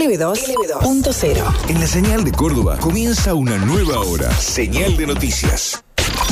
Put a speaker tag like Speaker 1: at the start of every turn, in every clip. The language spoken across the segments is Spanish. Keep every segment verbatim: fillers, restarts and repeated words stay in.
Speaker 1: L B dos punto cero.
Speaker 2: En la señal de Córdoba comienza una nueva hora. Señal de noticias.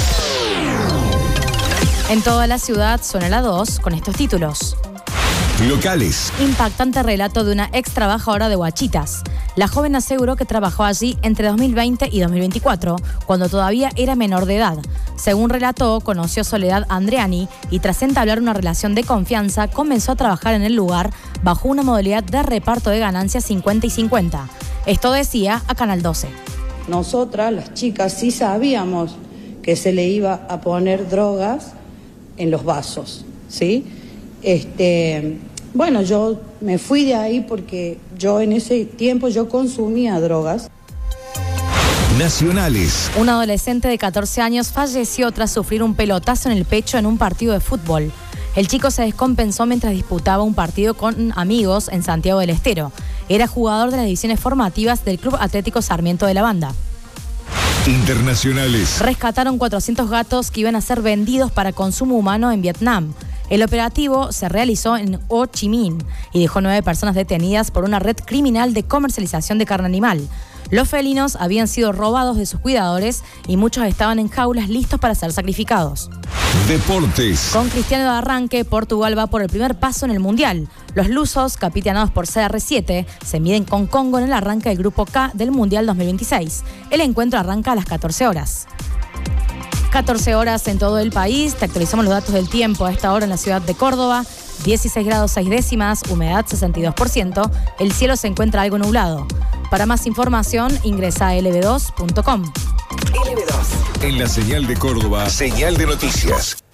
Speaker 3: En toda la ciudad suena la dos con estos títulos.
Speaker 2: Locales.
Speaker 3: Impactante relato de una ex trabajadora de Huachitas. La joven aseguró que trabajó allí entre dos mil veinte y dos mil veinticuatro, cuando todavía era menor de edad. Según relató, conoció a Soledad Andreani y tras entablar una relación de confianza, comenzó a trabajar en el lugar bajo una modalidad de reparto de ganancias cincuenta y cincuenta. Esto decía a Canal doce.
Speaker 4: Nosotras, las chicas, sí sabíamos que se le iba a poner drogas en los vasos, ¿sí? Este... Bueno, yo me fui de ahí porque yo en ese tiempo yo consumía drogas.
Speaker 2: Nacionales.
Speaker 3: Un adolescente de catorce años falleció tras sufrir un pelotazo en el pecho en un partido de fútbol. El chico se descompensó mientras disputaba un partido con amigos en Santiago del Estero. Era jugador de las divisiones formativas del Club Atlético Sarmiento de la Banda.
Speaker 2: Internacionales.
Speaker 3: Rescataron cuatrocientos gatos que iban a ser vendidos para consumo humano en Vietnam. El operativo se realizó en Ho Chi Minh y dejó nueve personas detenidas por una red criminal de comercialización de carne animal. Los felinos habían sido robados de sus cuidadores y muchos estaban en jaulas listos para ser sacrificados.
Speaker 2: Deportes.
Speaker 3: Con Cristiano de arranque, Portugal va por el primer paso en el Mundial. Los lusos, capitaneados por C R siete, se miden con Congo en el arranque del Grupo K del Mundial dos mil veintiséis. El encuentro arranca a las catorce horas. catorce horas en todo el país. Te actualizamos los datos del tiempo a esta hora en la ciudad de Córdoba. dieciséis grados seis décimas, humedad sesenta y dos por ciento. El cielo se encuentra algo nublado. Para más información, ingresa a L B dos punto com.
Speaker 2: L B dos. En la señal de Córdoba, señal de noticias.